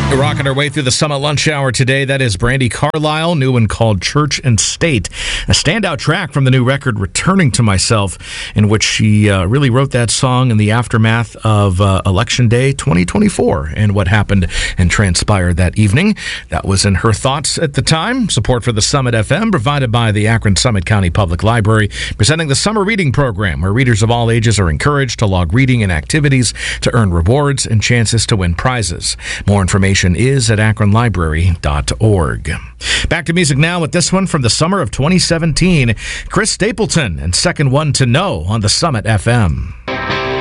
Rocking our way through the Summit Lunch Hour today. That is Brandi Carlile, new one called Church and State. A standout track from the new record, Returning to Myself, in which she really wrote that song in the aftermath of Election Day 2024 and what happened and transpired that evening. That was in her thoughts at the time. Support for the Summit FM provided by the Akron Summit County Public Library, presenting the Summer Reading Program, where readers of all ages are encouraged to log reading and activities to earn rewards and chances to win prizes. More information is at akronlibrary.org. Back to music now with this one from the summer of 2017. Chris Stapleton and Second One to Know on the Summit FM.